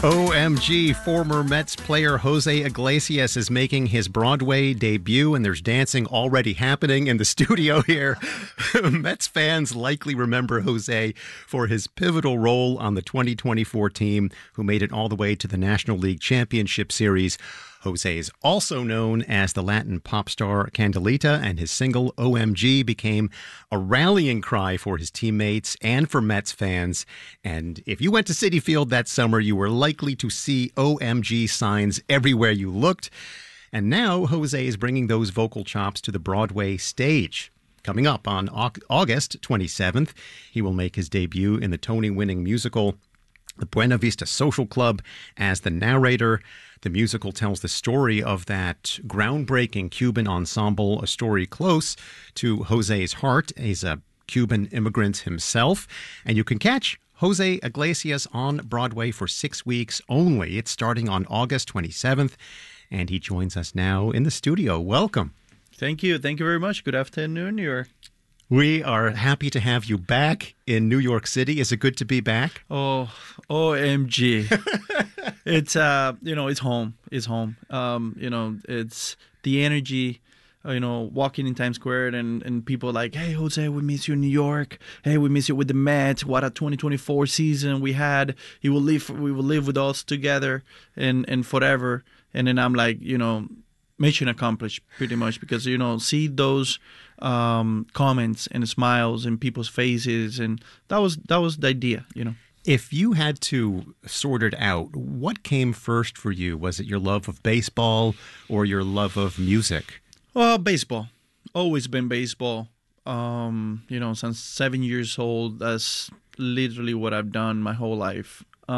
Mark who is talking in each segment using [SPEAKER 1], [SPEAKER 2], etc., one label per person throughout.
[SPEAKER 1] OMG, former Mets player Jose Iglesias is making his Broadway debut, and there's dancing already happening in the studio here. Mets fans likely remember Jose for his pivotal role on the 2024 team, who made it all the way to the National League Championship Series. Jose is also known as the Latin pop star Candelita, and his single OMG became a rallying cry for his teammates and for Mets fans. And if you went to Citi Field that summer, you were likely to see OMG signs everywhere you looked. And now Jose is bringing those vocal chops to the Broadway stage. Coming up on August 27th, he will make his debut in the Tony-winning musical The Buena Vista Social Club as the narrator. The musical tells the story of that groundbreaking Cuban ensemble, a story close to Jose's heart. He's a Cuban immigrant himself. And you can catch Jose Iglesias on Broadway for 6 weeks only. It's starting on August 27th. And he joins us now in the studio. Welcome.
[SPEAKER 2] Thank you. Thank you very much. Good afternoon, New York.
[SPEAKER 1] We are happy to have you back in New York City. Is it good to be back?
[SPEAKER 2] Oh, OMG. It's, it's home. It's home. It's the energy, walking in Times Square and people like, hey, Jose, we miss you in New York. Hey, we miss you with the Mets. What a 2024 season we had. We will live with us together and forever. And then I'm like, mission accomplished pretty much because, see those comments and smiles in people's faces, and that was the idea.
[SPEAKER 1] If you had to sort it out, what came first for you? Was it your love of baseball or your love of music?
[SPEAKER 2] Well, baseball. Always been baseball. Since 7 years old, that's literally what I've done my whole life.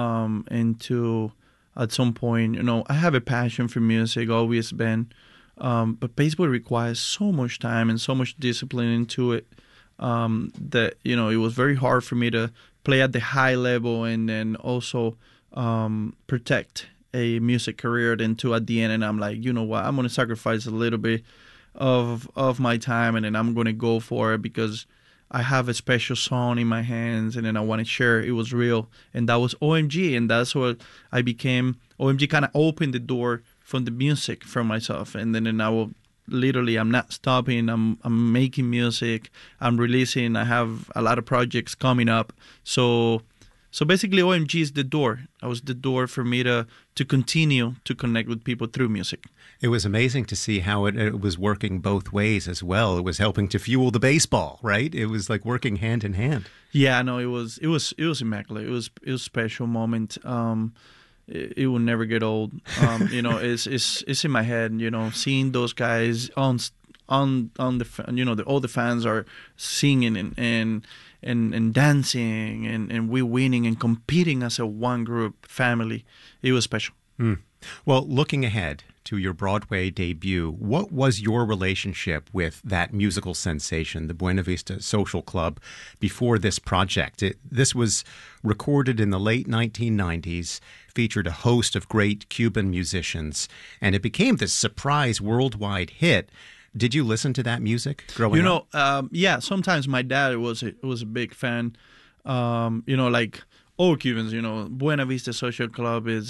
[SPEAKER 2] At some point, I have a passion for music, always been. But baseball requires so much time and so much discipline into it that, it was very hard for me to play at the high level and then also protect a music career. Then too, at the end, and I'm like, you know what, I'm going to sacrifice a little bit of my time and then I'm going to go for it because I have a special song in my hands and then I want to share it was real. And that was OMG. And that's what I became. OMG kind of opened the door from the music for myself. And then I'm not stopping. I'm making music. I'm releasing. I have a lot of projects coming up. So basically OMG is the door. That was the door for me to continue to connect with people through music.
[SPEAKER 1] It was amazing to see how it was working both ways as well. It was helping to fuel the baseball, right? It was like working hand in hand.
[SPEAKER 2] Yeah, no, it was immaculate. It was a special moment. It will never get old. It's in my head. Seeing those guys on the all the fans are singing and dancing and we winning and competing as a one group family. It was special.
[SPEAKER 1] Well, looking ahead to your Broadway debut, what was your relationship with that musical sensation, the Buena Vista Social Club, before this project? This was recorded in the late 1990s, featured a host of great Cuban musicians, and it became this surprise worldwide hit. Did you listen to that music growing up?
[SPEAKER 2] Yeah, sometimes my dad was a big fan. Like all Cubans, Buena Vista Social Club is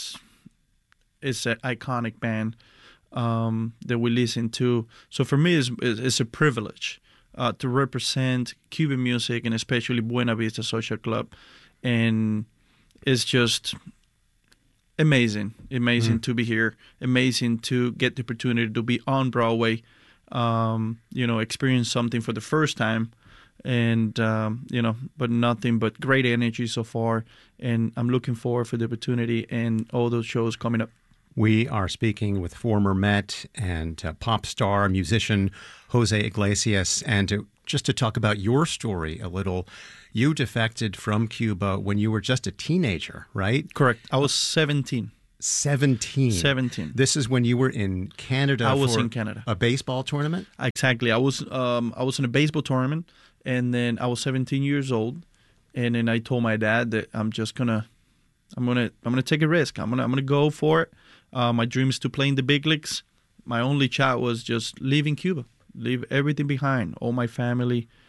[SPEAKER 2] an iconic band that we listen to. So for me, it's a privilege to represent Cuban music and especially Buena Vista Social Club. And it's just amazing to be here, amazing to get the opportunity to be on Broadway, experience something for the first time. And, but nothing but great energy so far. And I'm looking forward for the opportunity and all those shows coming up.
[SPEAKER 1] We are speaking with former Met and pop star, musician Jose Iglesias. And just to talk about your story a little, you defected from Cuba when you were just a teenager, right?
[SPEAKER 2] Correct. I was 17.
[SPEAKER 1] 17. This is when you were in Canada.
[SPEAKER 2] I was in Canada.
[SPEAKER 1] A baseball tournament?
[SPEAKER 2] Exactly. I was in a baseball tournament, and then I was 17 years old, and then I told my dad that I'm gonna take a risk. I'm gonna go for it. My dream is to play in the big leagues. My only shot was just leaving Cuba, leave everything behind, all my family,